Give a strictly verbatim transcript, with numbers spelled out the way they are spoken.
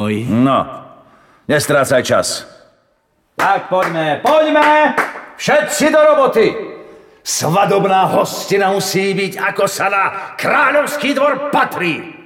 môj. No, nestrácaj čas. Tak poďme, poďme! Všetci do roboty! Svadobná hostina musí byť, ako sa na kráľovský dvor patrí.